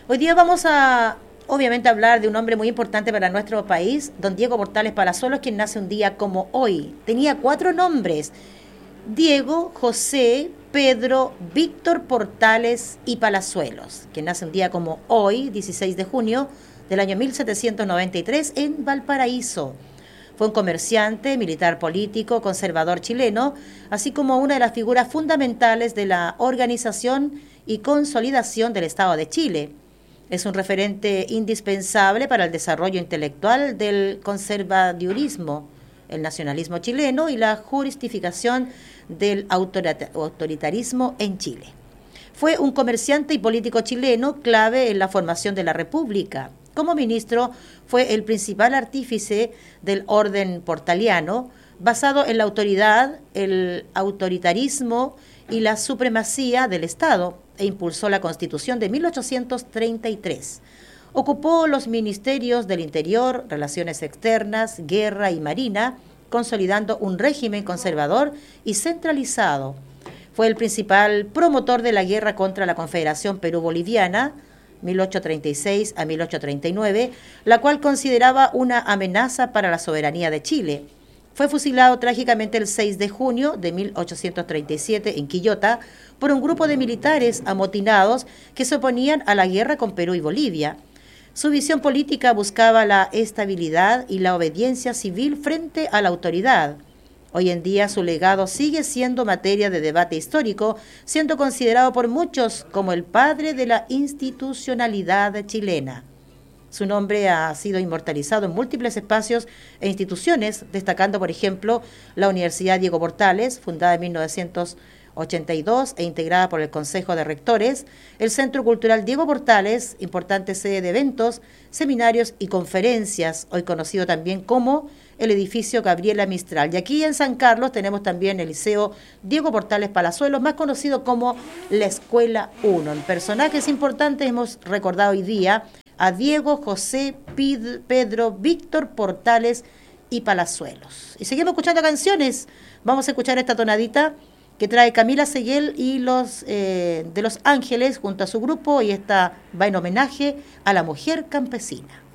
Hoy día vamos a, obviamente, hablar de un hombre muy importante para nuestro país, don Diego Portales Palazuelos, quien nace un día como hoy. Tenía 4 nombres: Diego, José, Pedro, Víctor Portales y Palazuelos, quien nace un día como hoy, 16 de junio del año 1793, en Valparaíso. Fue un comerciante, militar político, conservador chileno, así como una de las figuras fundamentales de la organización y consolidación del Estado de Chile. Es un referente indispensable para el desarrollo intelectual del conservadurismo, el nacionalismo chileno y la justificación del autoritarismo en Chile. Fue un comerciante y político chileno clave en la formación de la República. Como ministro, fue el principal artífice del orden portaliano, basado en la autoridad, el autoritarismo y la supremacía del Estado, e impulsó la Constitución de 1833. Ocupó los ministerios del Interior, Relaciones Externas, Guerra y Marina, consolidando un régimen conservador y centralizado. Fue el principal promotor de la guerra contra la Confederación Perú-Boliviana, 1836 a 1839, la cual consideraba una amenaza para la soberanía de Chile. Fue fusilado trágicamente el 6 de junio de 1837 en Quillota por un grupo de militares amotinados que se oponían a la guerra con Perú y Bolivia. Su visión política buscaba la estabilidad y la obediencia civil frente a la autoridad. Hoy en día su legado sigue siendo materia de debate histórico, siendo considerado por muchos como el padre de la institucionalidad chilena. Su nombre ha sido inmortalizado en múltiples espacios e instituciones, destacando, por ejemplo, la Universidad Diego Portales, fundada en 1982 e integrada por el Consejo de Rectores, el Centro Cultural Diego Portales, importante sede de eventos, seminarios y conferencias, hoy conocido también como el edificio Gabriela Mistral. Y aquí en San Carlos tenemos también el Liceo Diego Portales Palazuelos, más conocido como la Escuela 1. En personajes importantes hemos recordado hoy día a Diego, José, Pedro, Víctor Portales y Palazuelos. Y seguimos escuchando canciones. Vamos a escuchar esta tonadita que trae Camila Seguel y los de Los Ángeles junto a su grupo, y esta va en homenaje a la mujer campesina.